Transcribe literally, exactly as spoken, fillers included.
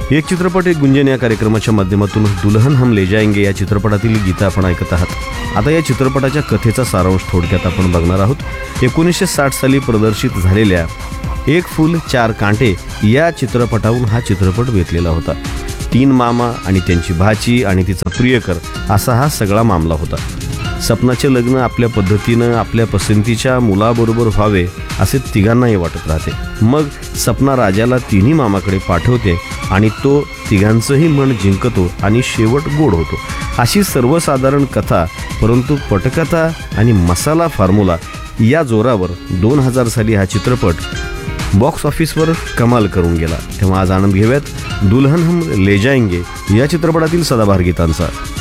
एक चित्रपट एक गुंजन या कार्यक्रमाच्या माध्यमातून दुल्हन हम ले जाएंगे या चित्रपटातील गीतं आपण ऐकत आहात। आता या चित्रपटाच्या कथेचा सारांश थोडक्यात आपण बघणार आहोत। एकोणीसशे साठ साली प्रदर्शित झालेल्या एक फूल चार कांटे या चित्रपटाहून हा चित्रपट वेचलेला होता। तीन मामा आणि त्यांची भाची आणि तिचा प्रियकर असा हा सगळा मामला होता। सपनाचे लग्न आपल्या पद्धतीनं आपल्या पसंतीच्या मुलाबरोबर व्हावे असे तिघांनाही वाटत राहते। मग सपना राजाला तिन्ही मामाकडे पाठवते आणि तो तिघांचंही मन जिंकतो आणि शेवट गोड होतो। अशी सर्वसाधारण कथा, परंतु पटकथा आणि मसाला फॉर्म्युला या जोरावर दोन हजार साली हा चित्रपट बॉक्स ऑफिसवर कमाल करून गेला। तेव्हा आज आनंद घेऊयात दुल्हन हम ले जाएंगे या चित्रपटातील सदाबहार गीतांचा।